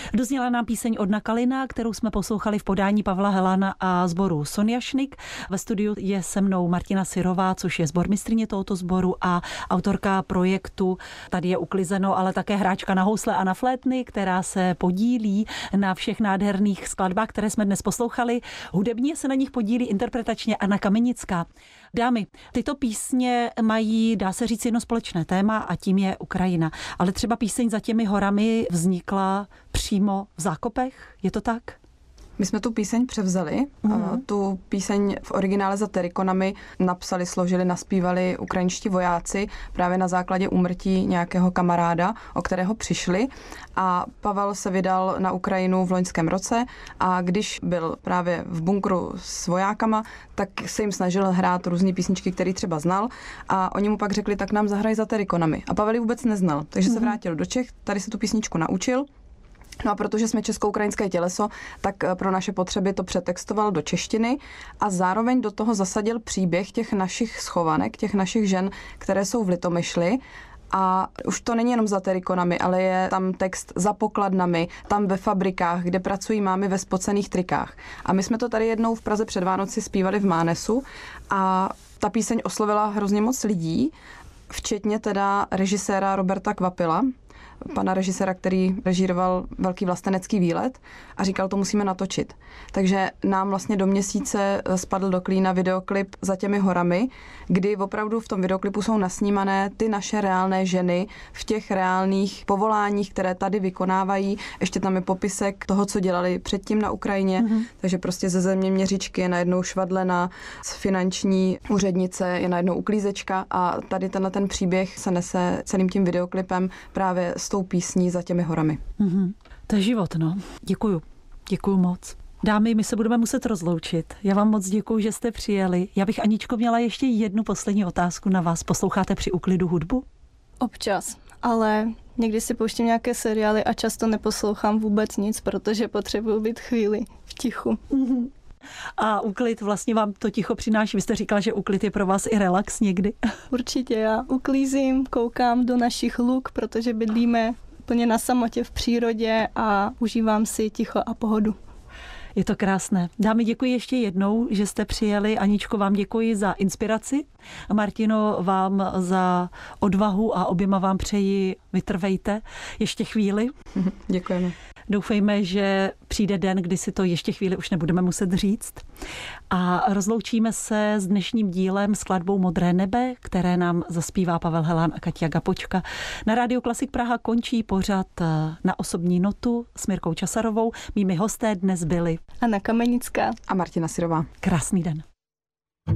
Dozněla nám píseň od Nakalina, kterou jsme poslouchali v podání Pavla Helana a sboru Sonjašnik. Ve studiu je se mnou Martina Syrová, což je sbormistryně tohoto sboru a autorka projektu Tady je uklizeno, ale také hráčka na housle a na flétny, která se podílí na všech nádherných skladbách, které jsme dnes poslouchali. Hudebně se na nich podílí interpretačně Anna Kamenická. Dámy, tyto písně mají, dá se říct, jedno společné téma a tím je Ukrajina. Ale třeba píseň Za těmi horami vznikla přímo v zákopech, je to tak? My jsme tu píseň převzali. Tu píseň v originále za Terikonami napsali, složili, naspívali ukrajinští vojáci právě na základě úmrtí nějakého kamaráda, o kterého přišli. A Pavel se vydal na Ukrajinu v loňském roce a když byl právě v bunkru s vojákama, tak se jim snažil hrát různé písničky, které třeba znal a oni mu pak řekli, tak nám zahraj za Terikonami. A Pavel ji vůbec neznal, takže se vrátil do Čech, tady se tu písničku naučil. No a protože jsme česko-ukrajinské těleso, tak pro naše potřeby to přetextoval do češtiny a zároveň do toho zasadil příběh těch našich schovanek, těch našich žen, které jsou v Litomyšli. A už to není jenom za Terikonami, ale je tam text za pokladnami, tam ve fabrikách, kde pracují mámy ve spocených trikách. A my jsme to tady jednou v Praze před Vánoci zpívali v Mánesu a ta píseň oslovila hrozně moc lidí, včetně teda režiséra Roberta Kvapila, pana režiséra, který režíroval Velký vlastenecký výlet a říkal, to musíme natočit. Takže nám vlastně do měsíce spadl do klína videoklip Za těmi horami, kdy opravdu v tom videoklipu jsou nasnímané ty naše reálné ženy v těch reálných povoláních, které tady vykonávají. Ještě tam je popisek toho, co dělali předtím na Ukrajině. Takže prostě ze zeměměřičky je najednou švadlena, z finanční úřednice je najednou uklízečka a tady ten příběh se nese celým tím videoklipem právě s tou písní Za těmi horami. To je život, no. Děkuju moc. Dámy, my se budeme muset rozloučit. Já vám moc děkuju, že jste přijeli. Já bych, Aničko, měla ještě jednu poslední otázku na vás. Posloucháte při úklidu hudbu? Občas, ale někdy si pouštím nějaké seriály a často neposlouchám vůbec nic, protože potřebuji být chvíli v tichu. A úklid vlastně vám to ticho přináší. Vy jste říkala, že úklid je pro vás i relax někdy. Určitě, já uklízím, koukám do našich luk, protože bydlíme úplně na samotě v přírodě a užívám si ticho a pohodu. Je to krásné. Dámy, děkuji ještě jednou, že jste přijeli. Aničko, vám děkuji za inspiraci. Martino, vám za odvahu a oběma vám přeji, vytrvejte ještě chvíli. Děkujeme. Doufejme, že přijde den, kdy si to ještě chvíli už nebudeme muset říct. A rozloučíme se s dnešním dílem skladbou Modré nebe, které nám zaspívá Pavel Helán a Katia Gapočka. Na Rádiu Klasik Praha končí pořad Na osobní notu s Mirkou Časarovou. Mými hosté dnes byli Anna Kamenická a Martina Syrová. Krásný den.